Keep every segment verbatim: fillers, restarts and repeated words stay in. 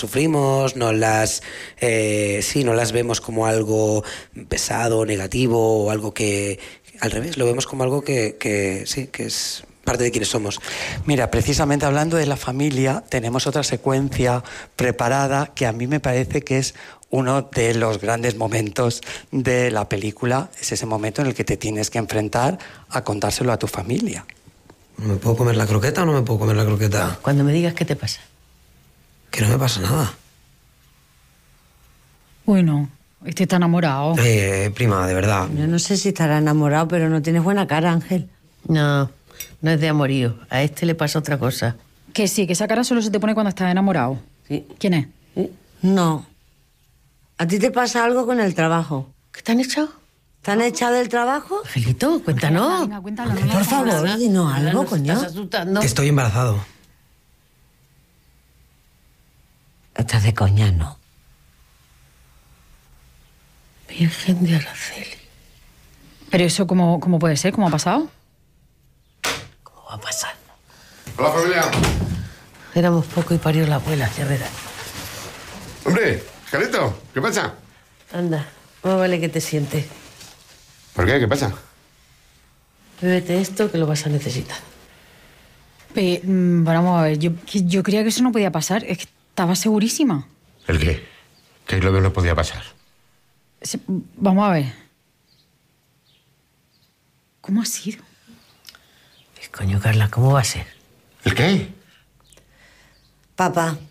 sufrimos, no las, eh, sí, no las vemos como algo pesado, negativo, o algo que, al revés, lo vemos como algo que, que sí, que es parte de quienes somos. Mira, precisamente hablando de la familia, tenemos otra secuencia preparada que a mí me parece que es uno de los grandes momentos de la película. Es ese momento en el que te tienes que enfrentar a contárselo a tu familia. ¿Me puedo comer la croqueta o no me puedo comer la croqueta? Cuando me digas qué te pasa. Que no me pasa nada. Uy, no. Este está enamorado. Eh, prima, de verdad. Yo no sé si estará enamorado, pero no tienes buena cara, Ángel. No, no es de amorío. A este le pasa otra cosa. Que sí, que esa cara solo se te pone cuando estás enamorado. Sí. ¿Quién es? ¿Sí? No. A ti te pasa algo con el trabajo. ¿Qué te han echado? ¿Te han echado del trabajo? Angelito, cuéntanos. Venga, cuéntalo, no Por nos favor, jodas. dinos algo, Nos coño. estás asustando. Estoy embarazado. Estás de coña, ¿no? Virgen de Araceli. Pero eso, ¿cómo, cómo puede ser? ¿Cómo ha pasado? ¿Cómo va a pasar? Hola, familia. Éramos poco y parió la abuela, ya verás. Hombre, Carito, ¿qué pasa? Anda, más vale que te sientes. ¿Por qué? ¿Qué pasa? Bébete esto que lo vas a necesitar. Pe- mm, vamos a ver, yo, que yo creía que eso no podía pasar. Es que estaba segurísima. ¿El qué? ¿Qué es lo que no podía pasar? Se- Vamos a ver. ¿Cómo ha sido? Pues, coño, Carla, ¿cómo va a ser? ¿El qué? Papá,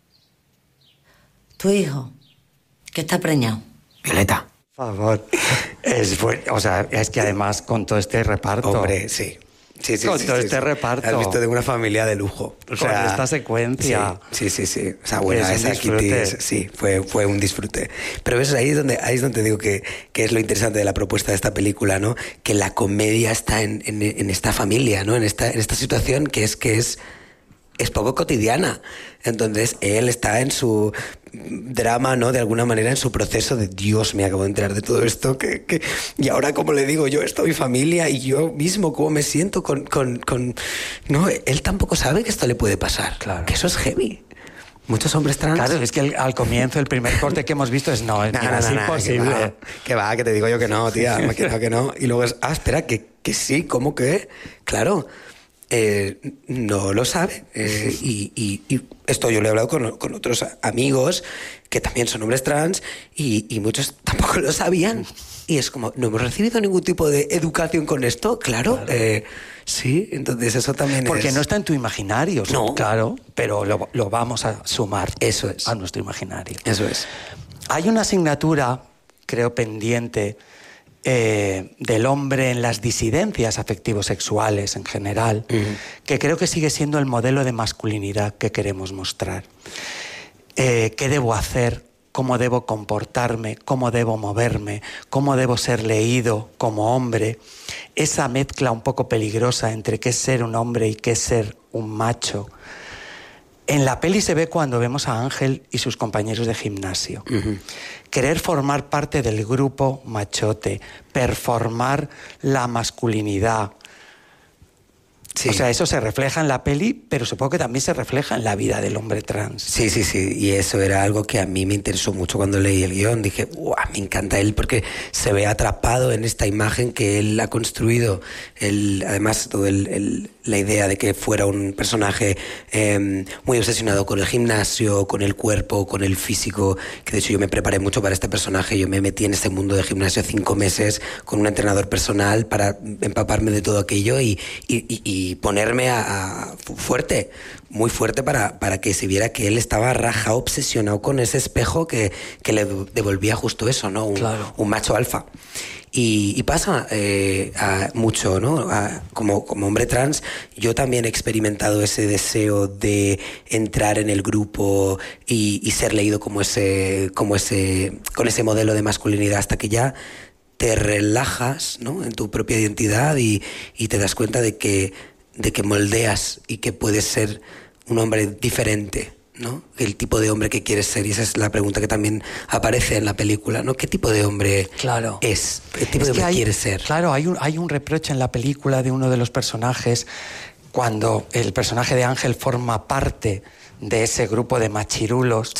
tu hijo, que está preñado. Violeta. Por favor. Es, bu- o sea, es que además con todo este reparto... Hombre, sí. Sí, sí, Con sí, todo sí, este sí. reparto. Has visto de una familia de lujo. O Con sea, esta secuencia. Sí, sí, sí. sí. O sea, bueno, Es un esa disfrute. Kitty es- sí, fue, fue un disfrute. Pero ves, ahí es donde, ahí es donde te digo que, que es lo interesante de la propuesta de esta película, ¿no? Que la comedia está en, en, en esta familia, ¿no? En esta, en esta situación que es que es, es poco cotidiana. Entonces, él está en su drama, ¿no? De alguna manera en su proceso de Dios, me acabo de enterar de todo esto, que, que y ahora cómo le digo yo esto a mi familia y yo mismo cómo me siento con, con, con... No, él tampoco sabe que esto le puede pasar. Claro. Que eso es heavy. Muchos hombres trans... Claro, es que el- al comienzo, el primer corte que hemos visto es no, es, No, mira, no, es no, no, imposible. Que va, que va, que te digo yo que no, tía, que no, que no. Y luego es, ah, espera, que, que sí, ¿cómo que? Claro, eh, no lo sabe. Eh, y, y, y esto yo lo he hablado con, con otros amigos que también son hombres trans y, y muchos tampoco lo sabían. Y es como, no hemos recibido ningún tipo de educación con esto, claro. Claro. Eh, sí, entonces eso también Porque es... no está en tu imaginario, No. claro, pero lo, lo vamos a sumar Eso es. a nuestro imaginario. Eso es. Hay una asignatura, creo, pendiente eh, del hombre en las disidencias afectivo-sexuales en general, Ujú. que creo que sigue siendo el modelo de masculinidad que queremos mostrar. Eh, ¿Qué debo hacer? ¿Cómo debo comportarme? ¿Cómo debo moverme? ¿Cómo debo ser leído como hombre? Esa mezcla un poco peligrosa entre qué es ser un hombre y qué es ser un macho. En la peli se ve cuando vemos a Ángel y sus compañeros de gimnasio. Ujú. Querer formar parte del grupo machote, performar la masculinidad. Sí. O sea, eso se refleja en la peli, pero supongo que también se refleja en la vida del hombre trans. Sí, sí, sí, y eso era algo que a mí me interesó mucho cuando leí el guión. Dije, ¡guau! Me encanta él porque se ve atrapado en esta imagen que él ha construido. Él, además, toda la idea de que fuera un personaje eh, muy obsesionado con el gimnasio, con el cuerpo, con el físico, que de hecho yo me preparé mucho para este personaje. Yo me metí en este mundo de gimnasio cinco meses con un entrenador personal para empaparme de todo aquello y, y, y, y y ponerme a, a fuerte, muy fuerte para, para que se viera que él estaba raja, obsesionado con ese espejo que, que le devolvía justo eso, ¿no? Un, claro. un macho alfa. Y, y pasa eh, a mucho, ¿no? A, como, como hombre trans, yo también he experimentado ese deseo de entrar en el grupo y, y ser leído como ese, como ese, con ese modelo de masculinidad hasta que ya te relajas, ¿no? En tu propia identidad y, y te das cuenta de que de que moldeas y que puedes ser un hombre diferente, ¿no? El tipo de hombre que quieres ser, y esa es la pregunta que también aparece en la película, ¿no? ¿Qué tipo de hombre claro. es? ¿Qué tipo es de hombre hay, quieres ser? Claro, hay un, hay un reproche en la película de uno de los personajes cuando el personaje de Ángel forma parte de ese grupo de machirulos.